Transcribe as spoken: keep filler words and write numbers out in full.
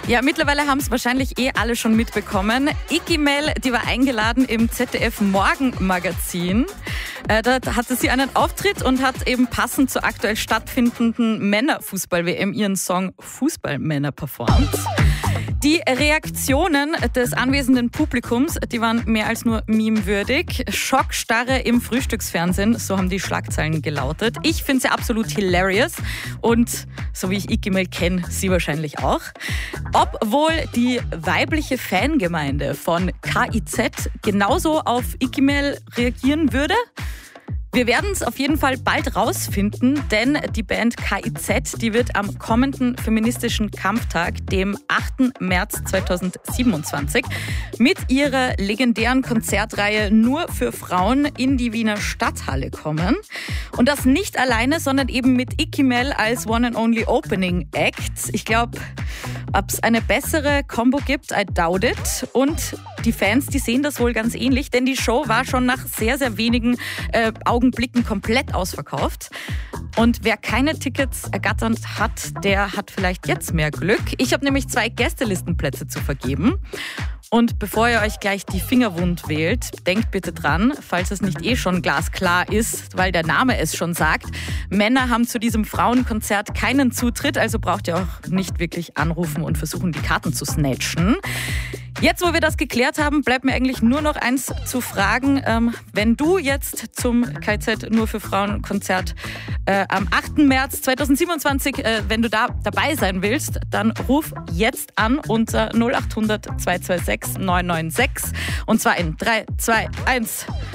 Ja, mittlerweile haben es wahrscheinlich eh alle schon mitbekommen. Iggy Mel, die war eingeladen im Z D F Morgenmagazin. Äh, da hatte sie einen Auftritt und hat eben passend zur aktuell stattfindenden Männerfußball-W M ihren Song Fußballmänner performt. Die Reaktionen des anwesenden Publikums, die waren mehr als nur memewürdig. Schockstarre im Frühstücksfernsehen, so haben die Schlagzeilen gelautet. Ich finde sie absolut hilarious und so wie ich Iggy Mel kenne, sie wahrscheinlich auch. Ob wohl die weibliche Fangemeinde von K I Z genauso auf Iggy Mel reagieren würde? Wir werden es auf jeden Fall bald rausfinden, denn die Band K I Z, die wird am kommenden feministischen Kampftag, dem achten März zweitausendsiebenundzwanzig, mit ihrer legendären Konzertreihe Nur für Frauen in die Wiener Stadthalle kommen. Und das nicht alleine, sondern eben mit Iggy Mel als One and Only Opening Act. Ich glaube, ob es eine bessere Combo gibt, I doubt it. Und die Fans, die sehen das wohl ganz ähnlich, denn die Show war schon nach sehr, sehr wenigen äh, Augenblicken komplett ausverkauft. Und wer keine Tickets ergattert hat, der hat vielleicht jetzt mehr Glück. Ich habe nämlich zwei Gästelistenplätze zu vergeben. Und bevor ihr euch gleich die Finger wund wählt, denkt bitte dran, falls es nicht eh schon glasklar ist, weil der Name es schon sagt, Männer haben zu diesem Frauenkonzert keinen Zutritt, also braucht ihr auch nicht wirklich anrufen und versuchen, die Karten zu snatchen. Jetzt, wo wir das geklärt haben, bleibt mir eigentlich nur noch eins zu fragen. Ähm, wenn du jetzt zum K I Z Nur für Frauen Konzert äh, am achten März zweitausendsiebenundzwanzig, äh, wenn du da dabei sein willst, dann ruf jetzt an unter null acht hundert zwei zwei sechs neun neun sechs und zwar in drei, zwei, eins.